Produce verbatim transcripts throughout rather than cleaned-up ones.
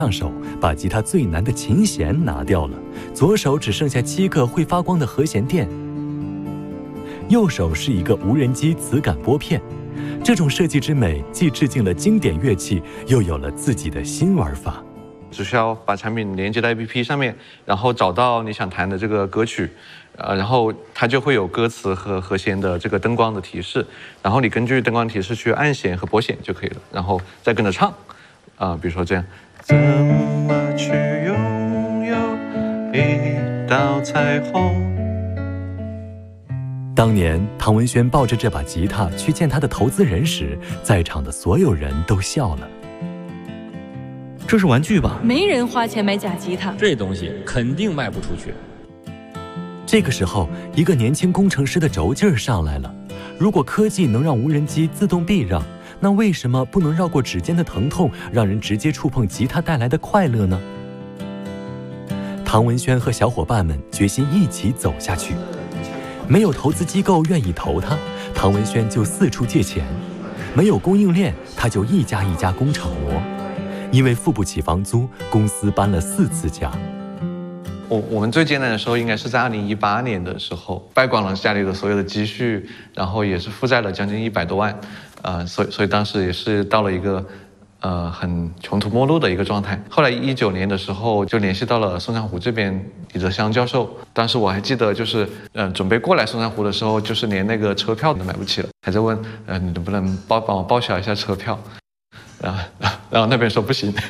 上手，把吉他最难的琴弦拿掉了，左手只剩下七个会发光的和弦垫，右手是一个无人机磁感拨片。这种设计之美，既致敬了经典乐器，又有了自己的新玩法。 只需要把产品连接到 A P P 上面，然后找到你想弹的这个歌曲，呃，然后它就会有歌词和和弦的这个灯光的提示，然后你根据灯光提示去按弦和拨弦就可以了，然后再跟着唱，啊、呃，比如说这样。怎么去拥有一道彩虹？ 当年唐文轩抱着这把吉他去见他的投资人时，在场的所有人都笑了。 这是玩具吧？ 没人花钱买假吉他， 这东西肯定卖不出去。 这个时候，一个年轻工程师的轴劲儿上来了。如果科技能让无人机自动避让，那为什么不能绕过指尖的疼痛，让人直接触碰吉他带来的快乐呢？唐文轩和小伙伴们决心一起走下去。没有投资机构愿意投他，唐文轩就四处借钱；没有供应链，他就一家一家工厂磨。因为付不起房租，公司搬了四次家。 我我们最艰难的时候应该是在二零一八年的时候，败光了家里的所有的积蓄，然后也是负债了将近一百多万，呃，所以所以当时也是到了一个呃很穷途末路的一个状态。后来一九年的时候就联系到了松山湖这边李泽湘教授，当时我还记得就是呃准备过来松山湖的时候，就是连那个车票都买不起了，还在问呃你能不能报帮我报销一下车票。然后，然后那边说不行，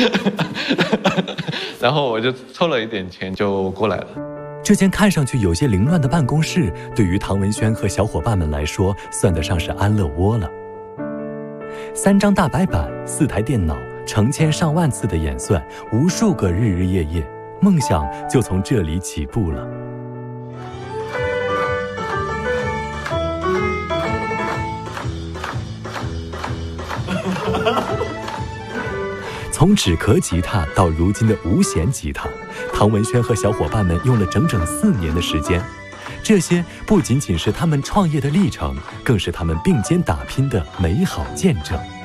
然后我就凑了一点钱就过来了。 这间看上去有些凌乱的办公室，对于唐文轩和小伙伴们来说，算得上是安乐窝了。三张大白板，四台电脑，成千上万次的演算，无数个日日夜夜，梦想就从这里起步了。从纸壳吉他到如今的无弦吉他，唐文轩和小伙伴们用了整整四年的时间。这些不仅仅是他们创业的历程，更是他们并肩打拼的美好见证。